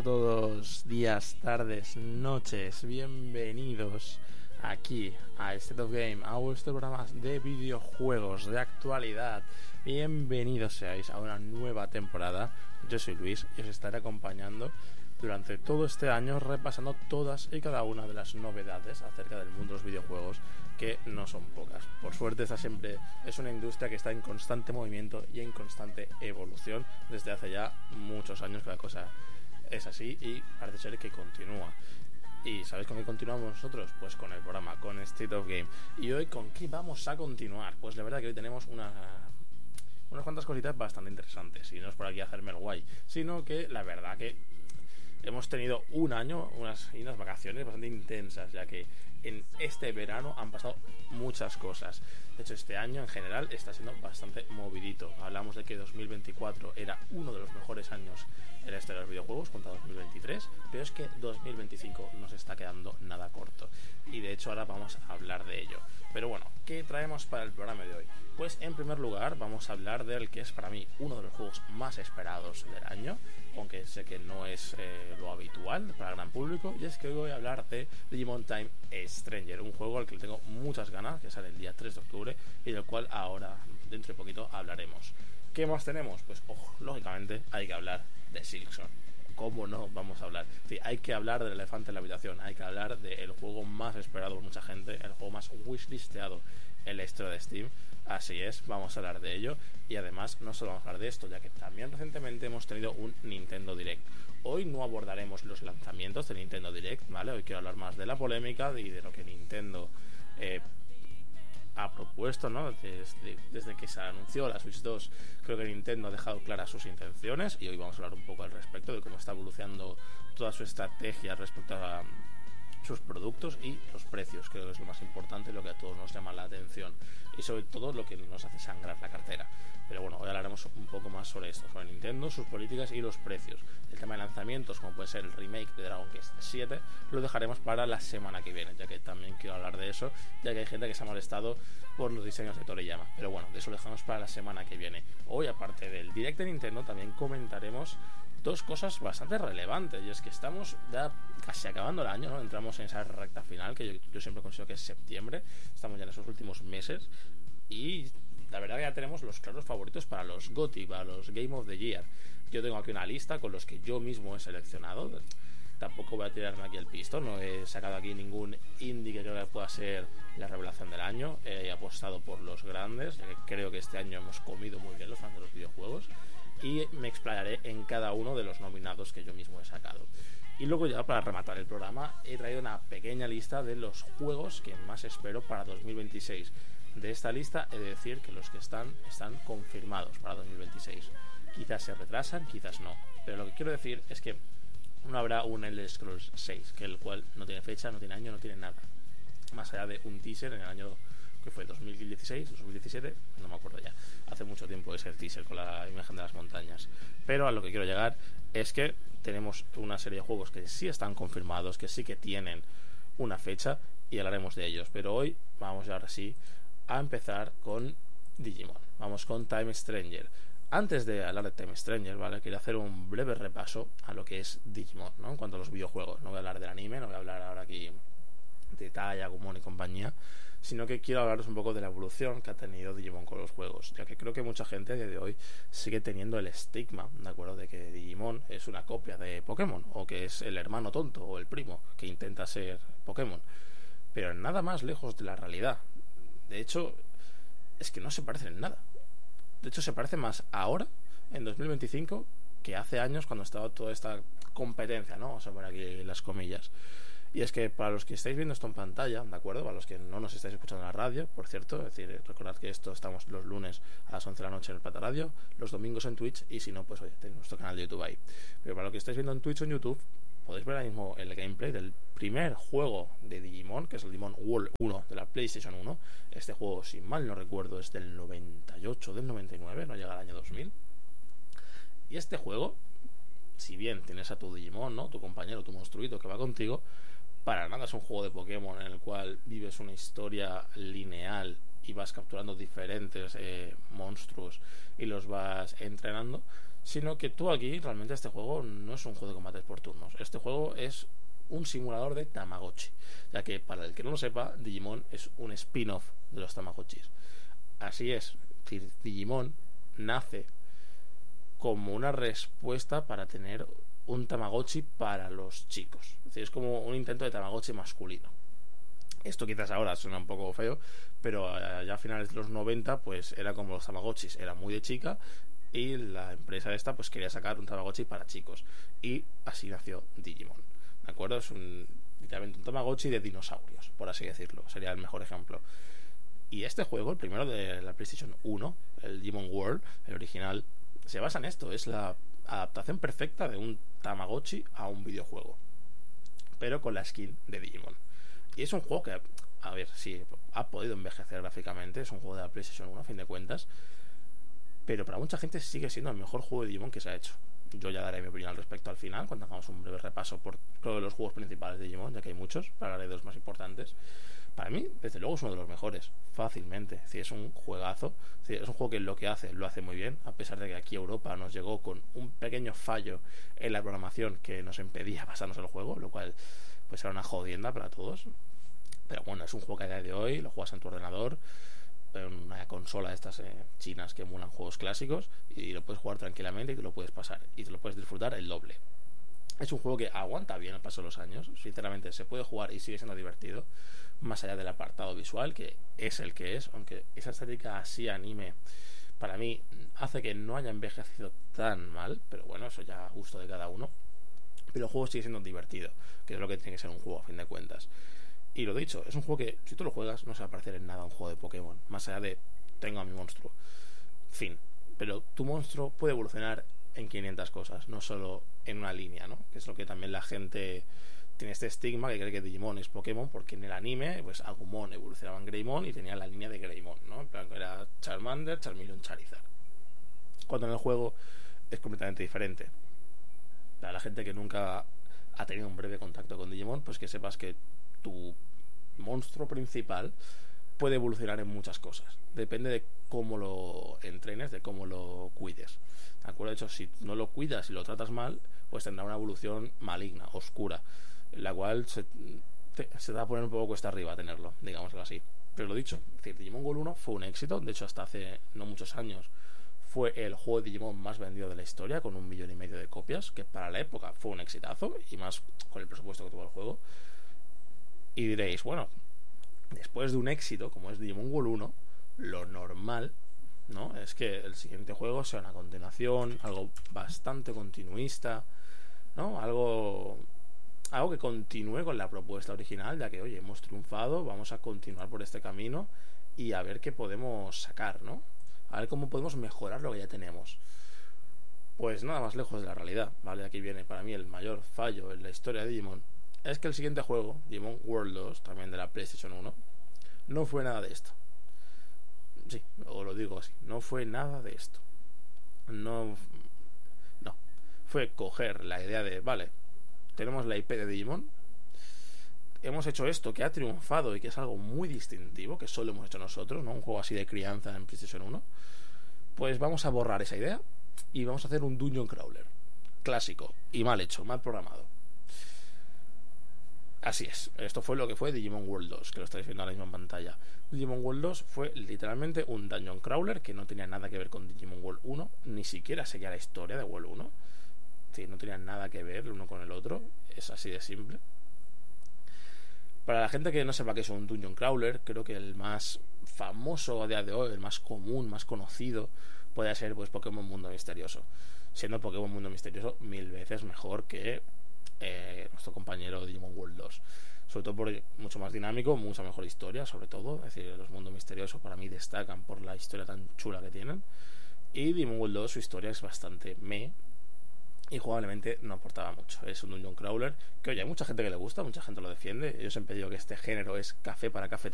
todos, días, tardes, noches, bienvenidos aquí a State of Game, a vuestro programa de videojuegos de actualidad. Bienvenidos seáis a una nueva temporada. Yo soy Luis y os estaré acompañando durante todo este año repasando todas y cada una de las novedades acerca del mundo de los videojuegos, que no son pocas. Por suerte es una industria que está en constante movimiento y en constante evolución desde hace ya muchos años, que la cosa es así y parece ser que continúa. ¿Y sabéis con qué continuamos nosotros? Pues con el programa, con State of Game. ¿Y hoy con qué vamos a continuar? Pues la verdad que hoy tenemos unas cuantas cositas bastante interesantes. Y no es por aquí hacerme el guay, sino que la verdad que hemos tenido un año, unas vacaciones bastante intensas, ya que en este verano han pasado muchas cosas. De hecho, este año en general está siendo bastante movidito. Hablamos de que 2024 era uno de los mejores años en la historia de los videojuegos contra 2023, pero es que 2025 no se está quedando nada corto. Y de hecho ahora vamos a hablar de ello. Pero bueno, ¿qué traemos para el programa de hoy? Pues en primer lugar vamos a hablar del que es para mí uno de los juegos más esperados del año, aunque sé que no es lo habitual para el gran público, y es que hoy voy a hablar de Digimon Time Stranger, un juego al que le tengo muchas ganas, que sale el día 3 de octubre y del cual ahora, dentro de poquito, hablaremos. ¿Qué más tenemos? Pues, lógicamente, hay que hablar de Silksong. ¿Cómo no vamos a hablar? Sí, hay que hablar del elefante en la habitación, hay que hablar del juego más esperado por mucha gente, el juego más wishlisteado en la historia de Steam. Así es, vamos a hablar de ello. Y además no solo vamos a hablar de esto, ya que también recientemente hemos tenido un Nintendo Direct. Hoy no abordaremos los lanzamientos de Nintendo Direct, ¿vale? Hoy quiero hablar más de la polémica y de lo que Nintendo ha propuesto, ¿no? Desde que se anunció la Switch 2, creo que Nintendo ha dejado claras sus intenciones, y hoy vamos a hablar un poco al respecto de cómo está evolucionando toda su estrategia respecto a sus productos y los precios. Creo que es lo más importante, lo que a todos nos llama la atención y sobre todo lo que nos hace sangrar la cartera. Pero bueno, hoy hablaremos un poco más sobre esto, sobre Nintendo, sus políticas y los precios. El tema de lanzamientos, como puede ser el remake de Dragon Quest 7, lo dejaremos para la semana que viene, ya que también quiero hablar de eso, ya que hay gente que se ha molestado por los diseños de Toriyama. Pero bueno, de eso lo dejamos para la semana que viene. Hoy, aparte del Direct de Nintendo, también comentaremos dos cosas bastante relevantes, y es que estamos ya casi acabando el año, ¿no? Entramos en esa recta final que yo siempre considero que es septiembre. Estamos ya en esos últimos meses y la verdad que ya tenemos los claros favoritos para los GOTY, para los Game of the Year. Yo tengo aquí una lista con los que yo mismo he seleccionado. Tampoco voy a tirarme aquí el pistón, no he sacado aquí ningún indie que creo que pueda ser la revelación del año. He apostado por los grandes, ya que creo que este año hemos comido muy bien los fans de los videojuegos, y me explayaré en cada uno de los nominados que yo mismo he sacado. Y luego, ya para rematar el programa, he traído una pequeña lista de los juegos que más espero para 2026. De esta lista he de decir que los que están confirmados para 2026. Quizás se retrasan, quizás no, pero lo que quiero decir es que no habrá un Elder Scrolls 6, que el cual no tiene fecha, no tiene año, no tiene nada, más allá de un teaser en el año que fue 2016, 2017, no me acuerdo ya, hace mucho tiempo ese teaser con la imagen de las montañas. Pero a lo que quiero llegar es que tenemos una serie de juegos que sí están confirmados, que sí que tienen una fecha, y hablaremos de ellos. Pero hoy vamos ahora sí a empezar con Digimon. Vamos con Time Stranger. Antes de hablar de Time Stranger, ¿vale? Quería hacer un breve repaso a lo que es Digimon, ¿no? En cuanto a los videojuegos. No voy a hablar del anime, no voy a hablar ahora aquí de Taya, Agumon y compañía, sino que quiero hablaros un poco de la evolución que ha tenido Digimon con los juegos, ya que creo que mucha gente a día de hoy sigue teniendo el estigma, ¿de acuerdo?, de que Digimon es una copia de Pokémon, o que es el hermano tonto o el primo que intenta ser Pokémon, pero nada más lejos de la realidad. De hecho, es que no se parecen en nada. De hecho, se parece más ahora, en 2025, que hace años, cuando estaba toda esta competencia, ¿no? Vamos a poner aquí las comillas. Y es que para los que estáis viendo esto en pantalla, ¿de acuerdo?, para los que no nos estáis escuchando en la radio, por cierto, es decir, recordad que esto estamos los lunes a las 11 de la noche en el Plata Radio, los domingos en Twitch, y si no, pues oye, tenéis nuestro canal de YouTube ahí. Pero para los que estáis viendo en Twitch o en YouTube, podéis ver ahora mismo el gameplay del primer juego de Digimon, que es el Digimon World 1 de la PlayStation 1. Este juego, si mal no recuerdo, es del 98, del 99, no llega al año 2000. Y este juego, si bien tienes a tu Digimon, ¿no?, tu compañero, tu monstruito que va contigo, para nada es un juego de Pokémon en el cual vives una historia lineal y vas capturando diferentes monstruos y los vas entrenando, sino que tú aquí realmente este juego no es un juego de combates por turnos. Este juego es un simulador de Tamagotchi, ya que para el que no lo sepa, Digimon es un spin-off de los Tamagotchis. Así es decir, Digimon nace como una respuesta para tener un Tamagotchi para los chicos. Es decir, es como un intento de Tamagotchi masculino. Esto quizás ahora suena un poco feo, pero ya a finales de los 90 pues era como los Tamagotchis, era muy de chica, y la empresa esta pues quería sacar un Tamagotchi para chicos, y así nació Digimon. ¿De acuerdo? Es literalmente un Tamagotchi de dinosaurios, por así decirlo, sería el mejor ejemplo. Y este juego, el primero de la PlayStation 1, el Digimon World, el original, se basa en esto. Es la adaptación perfecta de un Tamagotchi a un videojuego, pero con la skin de Digimon. Y es un juego que, a ver, sí, ha podido envejecer gráficamente. Es un juego de la PlayStation 1, a fin de cuentas, pero para mucha gente sigue siendo el mejor juego de Digimon que se ha hecho. Yo ya daré mi opinión al respecto al final, cuando hagamos un breve repaso por todos los juegos principales de Digimon, ya que hay muchos, pero hablaré de los más importantes. Para mí, desde luego, es uno de los mejores, fácilmente. Es decir, es un juegazo. Es decir, es un juego que lo que hace, lo hace muy bien, a pesar de que aquí Europa nos llegó con un pequeño fallo en la programación que nos impedía pasarnos el juego, lo cual pues era una jodienda para todos. Pero bueno, es un juego que a día de hoy lo juegas en tu ordenador, en una consola de estas chinas que emulan juegos clásicos, y lo puedes jugar tranquilamente y te lo puedes pasar, y te lo puedes disfrutar el doble. Es un juego que aguanta bien al paso de los años. Sinceramente, se puede jugar y sigue siendo divertido, más allá del apartado visual, que es el que es, aunque esa estética así anime para mí hace que no haya envejecido tan mal, pero bueno, eso ya a gusto de cada uno. Pero el juego sigue siendo divertido, que es lo que tiene que ser un juego a fin de cuentas. Y lo dicho, es un juego que si tú lo juegas no se va a parecer en nada a un juego de Pokémon, más allá de tengo a mi monstruo, fin. Pero tu monstruo puede evolucionar en 500 cosas, no solo en una línea, ¿no? Que es lo que también la gente tiene, este estigma que cree que Digimon es Pokémon, porque en el anime pues Agumon evolucionaba en Greymon y tenía la línea de Greymon, ¿no? En plan, era Charmander, Charmeleon, Charizard, cuando en el juego es completamente diferente. Para la gente que nunca ha tenido un breve contacto con Digimon, pues que sepas que tu monstruo principal puede evolucionar en muchas cosas. Depende de cómo lo entrenes, de cómo lo cuides. ¿De acuerdo? De hecho, si no lo cuidas y lo tratas mal, pues tendrá una evolución maligna, oscura, en la cual se te va a poner un poco cuesta arriba tenerlo, digámoslo así. Pero lo dicho, es decir, Digimon World 1 fue un éxito. De hecho, hasta hace no muchos años fue el juego de Digimon más vendido de la historia, con 1,5 millones de copias, que para la época fue un exitazo, y más con el presupuesto que tuvo el juego. Y diréis, bueno, después de un éxito como es Digimon World 1, lo normal, ¿no?, es que el siguiente juego sea una continuación, algo bastante continuista, ¿no? Algo que continúe con la propuesta original, ya que, oye, hemos triunfado, vamos a continuar por este camino y a ver qué podemos sacar, ¿no? A ver cómo podemos mejorar lo que ya tenemos. Pues nada más lejos de la realidad, ¿vale? Aquí viene para mí el mayor fallo en la historia de Digimon. Es que el siguiente juego, Digimon World 2, también de la PlayStation 1, no fue nada de esto. Sí, os lo digo así, no fue nada de esto. No. Fue coger la idea de, vale, tenemos la IP de Digimon, hemos hecho esto que ha triunfado y que es algo muy distintivo, que solo hemos hecho nosotros, ¿no? Un juego así de crianza en PlayStation 1. Pues vamos a borrar esa idea y vamos a hacer un Dungeon Crawler clásico y mal hecho, mal programado. Así es, esto fue lo que fue Digimon World 2, que lo estáis viendo ahora mismo en pantalla. Digimon World 2 fue literalmente un Dungeon Crawler que no tenía nada que ver con Digimon World 1, ni siquiera seguía la historia de World 1. Sí, no tenía nada que ver el uno con el otro, es así de simple. Para la gente que no sepa qué es un Dungeon Crawler, creo que el más famoso a día de hoy, el más común, más conocido, puede ser pues Pokémon Mundo Misterioso. Siendo Pokémon Mundo Misterioso 1000 veces mejor que nuestro compañero Digimon World 2, sobre todo por mucho más dinámico, mucha mejor historia, sobre todo. Es decir, los mundos misteriosos para mí destacan por la historia tan chula que tienen, y Digimon World 2 su historia es bastante y jugablemente no aportaba mucho. Es un Dungeon Crawler que, oye, hay mucha gente que le gusta, mucha gente lo defiende. Yo siempre digo que este género es café para cafeteros